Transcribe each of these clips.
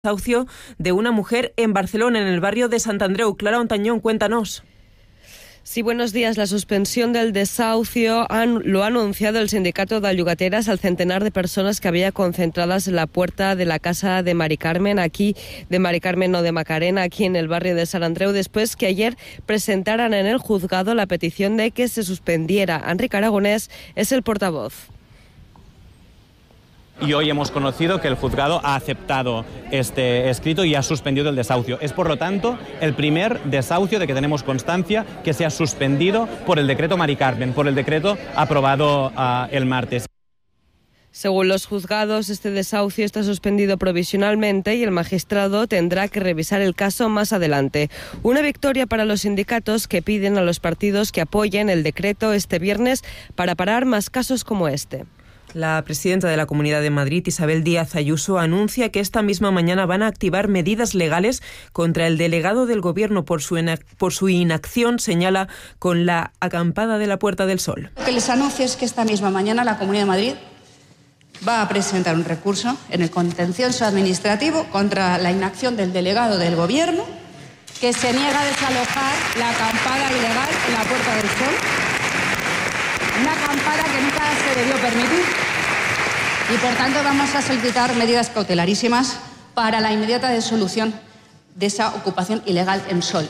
desahucio de una mujer en Barcelona, en el barrio de Sant Andreu. Clara Ontañón, cuéntanos. Sí, buenos días. La suspensión del desahucio lo ha anunciado el sindicato de llogateras al centenar de personas que había concentradas en la puerta de la casa de Mari Carmen, de Macarena, aquí en el barrio de Sant Andreu, después que ayer presentaran en el juzgado la petición de que se suspendiera. Enric Aragonés es el portavoz. Y hoy hemos conocido que el juzgado ha aceptado este escrito y ha suspendido el desahucio. Es, por lo tanto, el primer desahucio de que tenemos constancia que se ha suspendido por el decreto Mari Carmen, por el decreto aprobado el martes. Según los juzgados, este desahucio está suspendido provisionalmente y el magistrado tendrá que revisar el caso más adelante. Una victoria para los sindicatos que piden a los partidos que apoyen el decreto este viernes para parar más casos como este. La presidenta de la Comunidad de Madrid, Isabel Díaz Ayuso, anuncia que esta misma mañana van a activar medidas legales contra el delegado del Gobierno por su inacción, señala, con la acampada de la Puerta del Sol. Lo que les anuncio es que esta misma mañana la Comunidad de Madrid va a presentar un recurso en el contencioso administrativo contra la inacción del delegado del Gobierno que se niega a desalojar la acampada ilegal en la Puerta del Sol. Una acampada que nunca se debió permitir y por tanto vamos a solicitar medidas cautelarísimas para la inmediata disolución de esa ocupación ilegal en Sol.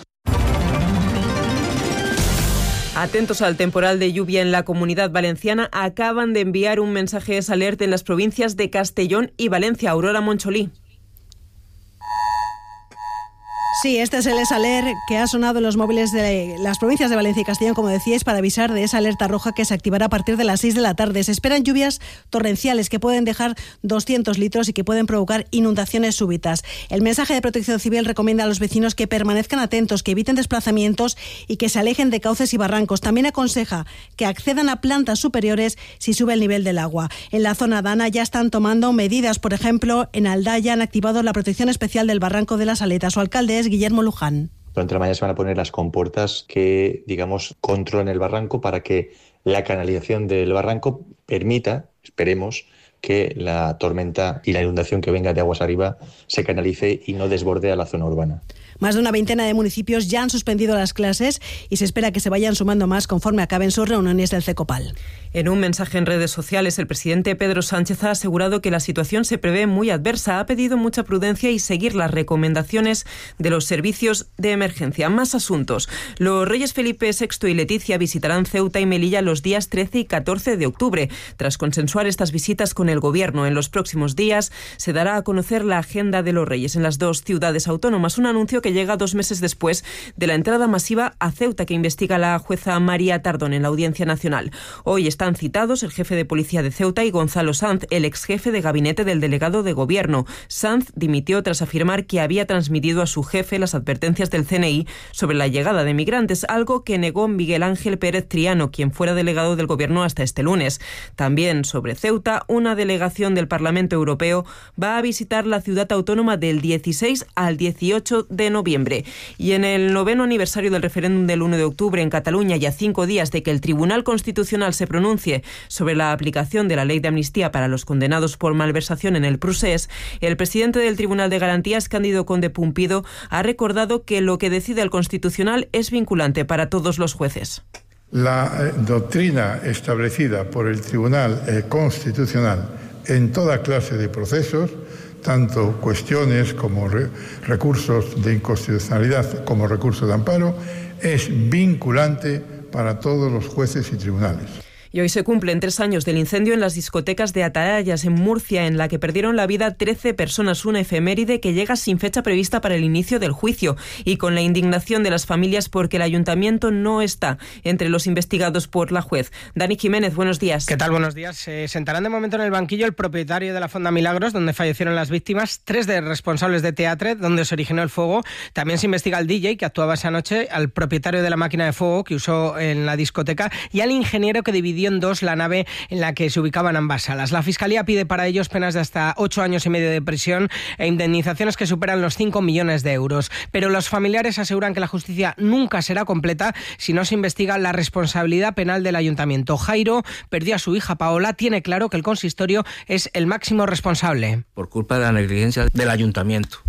Atentos al temporal de lluvia en la Comunidad Valenciana. Acaban de enviar un mensaje de alerta en las provincias de Castellón y Valencia. Aurora Moncholí. Sí, este es el ESALER que ha sonado en los móviles de las provincias de Valencia y Castellón, como decíais, para avisar de esa alerta roja que se activará a partir de las 6 de la tarde. Se esperan lluvias torrenciales que pueden dejar 200 litros y que pueden provocar inundaciones súbitas. El mensaje de Protección Civil recomienda a los vecinos que permanezcan atentos, que eviten desplazamientos y que se alejen de cauces y barrancos. También aconseja que accedan a plantas superiores si sube el nivel del agua. En la zona dana ya están tomando medidas. Por ejemplo, en Aldaya han activado la protección especial del Barranco de las Aletas. Su alcalde es Guillermo Luján. Durante la mañana se van a poner las compuertas que, controlan el barranco para que la canalización del barranco permita, esperemos, que la tormenta y la inundación que venga de aguas arriba se canalice y no desborde a la zona urbana. Más de una veintena de municipios ya han suspendido las clases y se espera que se vayan sumando más conforme acaben sus reuniones del CECOPAL. En un mensaje en redes sociales, el presidente Pedro Sánchez ha asegurado que la situación se prevé muy adversa. Ha pedido mucha prudencia y seguir las recomendaciones de los servicios de emergencia. Más asuntos. Los reyes Felipe VI y Leticia visitarán Ceuta y Melilla los días 13 y 14 de octubre. Tras consensuar estas visitas con el Gobierno, en los próximos días se dará a conocer la agenda de los reyes en las dos ciudades autónomas. Un anuncio que llega 2 meses después de la entrada masiva a Ceuta que investiga la jueza María Tardón en la Audiencia Nacional. Hoy están citados el jefe de policía de Ceuta y Gonzalo Sanz, el ex jefe de gabinete del delegado de Gobierno. Sanz dimitió tras afirmar que había transmitido a su jefe las advertencias del CNI sobre la llegada de migrantes, algo que negó Miguel Ángel Pérez Triano, quien fuera delegado del Gobierno hasta este lunes. También sobre Ceuta, una delegación del Parlamento Europeo va a visitar la ciudad autónoma del 16 al 18 de noviembre. Y en el 9º aniversario del referéndum del 1 de octubre en Cataluña y a 5 días de que el Tribunal Constitucional se pronuncie sobre la aplicación de la ley de amnistía para los condenados por malversación en el Procés, el presidente del Tribunal de Garantías, Cándido Conde Pumpido, ha recordado que lo que decide el Constitucional es vinculante para todos los jueces. La doctrina establecida por el Tribunal Constitucional en toda clase de procesos, tanto cuestiones como recursos de inconstitucionalidad como recursos de amparo, es vinculante para todos los jueces y tribunales. Y hoy se cumplen 3 años del incendio en las discotecas de Atarayas, en Murcia, en la que perdieron la vida 13 personas, una efeméride que llega sin fecha prevista para el inicio del juicio y con la indignación de las familias porque el ayuntamiento no está entre los investigados por la juez. Dani Jiménez, buenos días. ¿Qué tal? Buenos días. Se sentarán de momento en el banquillo el propietario de la Fonda Milagros, donde fallecieron las víctimas, 3 de responsables de teatro, donde se originó el fuego. También se investiga al DJ que actuaba esa noche, al propietario de la máquina de fuego que usó en la discoteca y al ingeniero que dividió dividió en dos la nave en la que se ubicaban ambas salas. La Fiscalía pide para ellos penas de hasta 8 años y medio de prisión e indemnizaciones que superan los 5 millones de euros. Pero los familiares aseguran que la justicia nunca será completa si no se investiga la responsabilidad penal del ayuntamiento. Jairo perdió a su hija Paola, tiene claro que el consistorio es el máximo responsable. Por culpa de la negligencia del ayuntamiento.